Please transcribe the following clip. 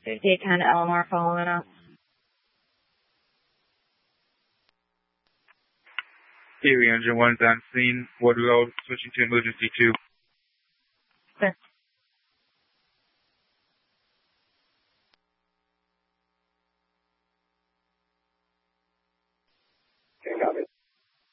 5810 Elmore following up. Erie Engine 1's on scene. Water load, switching to emergency 2. Clear.